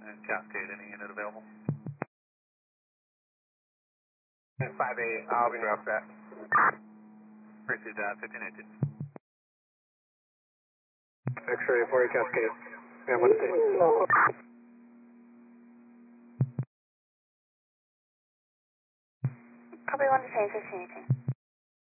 Cascade, any unit available? 5-8, I'll be rough that. Received that, 1518. X-ray 40 Cascade. Yeah, what's it? Copy 1 to change 1518.